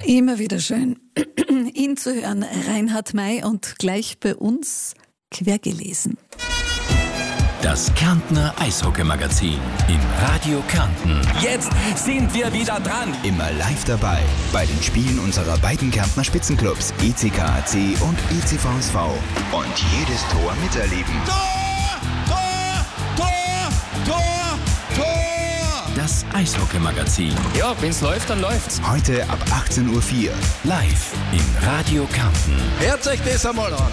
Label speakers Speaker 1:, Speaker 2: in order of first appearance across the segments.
Speaker 1: Immer wieder schön, ihn zu hören. Reinhard May und gleich bei uns quergelesen.
Speaker 2: Das Kärntner Eishockey-Magazin in Radio Kärnten.
Speaker 3: Jetzt sind wir wieder dran.
Speaker 4: Immer live dabei bei den Spielen unserer beiden Kärntner Spitzenclubs ECKAC und ECVSV. Und jedes Tor miterleben.
Speaker 3: Tor! Tor! Tor! Tor! Tor!
Speaker 2: Das Eishockey-Magazin.
Speaker 3: Ja, wenn's läuft, dann läuft's.
Speaker 4: Heute ab 18:04 Uhr.
Speaker 2: Live in Radio Kärnten.
Speaker 3: Hört euch das einmal an.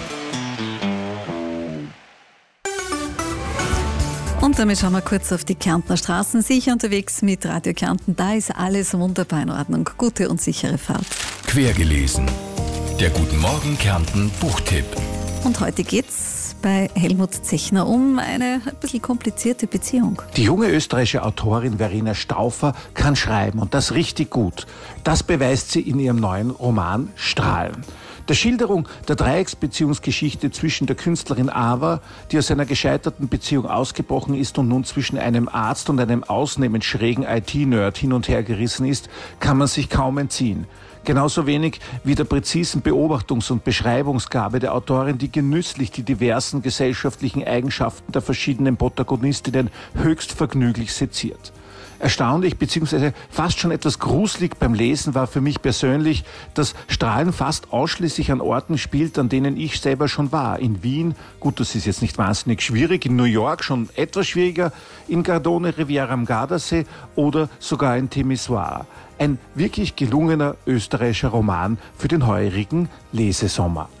Speaker 1: Und damit schauen wir kurz auf die Kärntner Straßen. Sicher unterwegs mit Radio Kärnten. Da ist alles wunderbar in Ordnung. Gute und sichere Fahrt.
Speaker 2: Quergelesen. Der Guten Morgen Kärnten Buchtipp.
Speaker 1: Und heute geht's bei Helmut Zechner um eine ein bisschen komplizierte Beziehung.
Speaker 5: Die junge österreichische Autorin Verena Stauffer kann schreiben und das richtig gut. Das beweist sie in ihrem neuen Roman Strahlen. Der Schilderung der Dreiecksbeziehungsgeschichte zwischen der Künstlerin Ava, die aus einer gescheiterten Beziehung ausgebrochen ist und nun zwischen einem Arzt und einem ausnehmend schrägen IT-Nerd hin und her gerissen ist, kann man sich kaum entziehen. Genauso wenig wie der präzisen Beobachtungs- und Beschreibungsgabe der Autorin, die genüsslich die diversen gesellschaftlichen Eigenschaften der verschiedenen Protagonistinnen höchst vergnüglich seziert. Erstaunlich bzw. fast schon etwas gruselig beim Lesen war für mich persönlich, dass Strahlen fast ausschließlich an Orten spielt, an denen ich selber schon war. In Wien, gut, das ist jetzt nicht wahnsinnig schwierig, in New York schon etwas schwieriger, in Gardone, Riviera am Gardasee oder sogar in Timisoara. Ein wirklich gelungener österreichischer Roman für den heurigen Lesesommer.